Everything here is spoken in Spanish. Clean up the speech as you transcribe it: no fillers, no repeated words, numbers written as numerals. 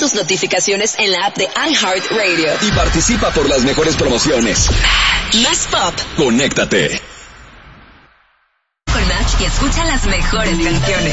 tus notificaciones en la app de iHeartRadio. Y participa por las mejores promociones. Más pop. Conéctate. Con Match y escucha las mejores canciones.